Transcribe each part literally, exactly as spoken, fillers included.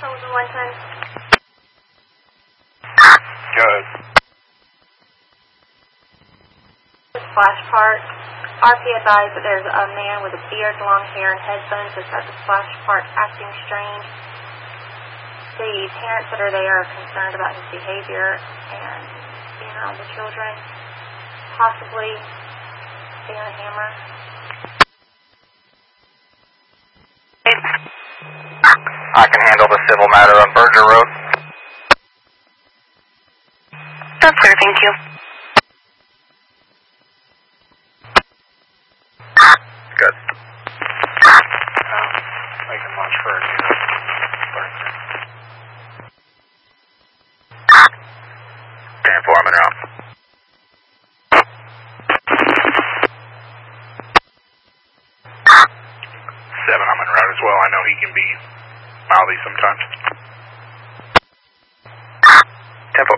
Sullivan one ten. Good. Splash Park. R P advised that there's a man with a beard, long hair, and headphones that's at the splash park acting strange. The parents that are there are concerned about his behavior and being around the children, possibly being a hammer. I can handle the civil matter on Berger Road. That's clear, thank you. Good. Um, making lunch for a ten four, I'm en route. seven, I'm en route as well. I know he can be mouthy sometimes. Tempo.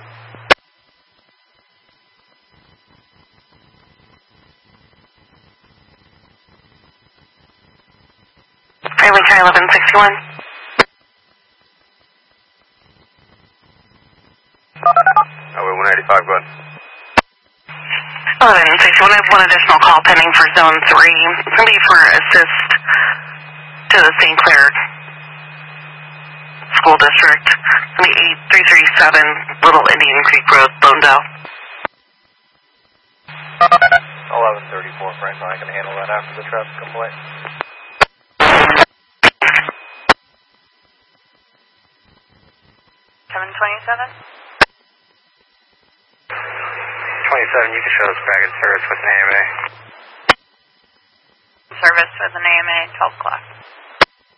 Freeway Car eleven sixty-one. Highway one eighty-five, go ahead. eleven sixty-one, I have one additional call pending for Zone three. It's going to be for assist to the Saint Clair School District. It's going to be eight three three seven Little Indian Creek Road, Lonedale. eleven thirty-four, Franklin. I can handle that after the traffic complaint. seven twenty-seven. twenty-seven, you can show us back in service with an A M A. Service with an A M A, twelve o'clock.